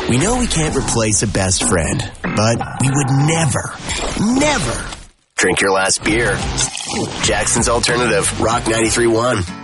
We know we can't replace a best friend, but we would never drink your last beer. Jackson's Alternative, Rock 93.1.